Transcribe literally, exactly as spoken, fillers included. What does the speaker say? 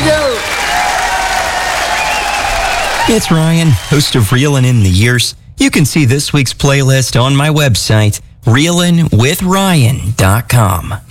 Thank you. It's Ryan, host of Reelin' in the Years. You can see this week's playlist on my website, reelin with ryan dot com.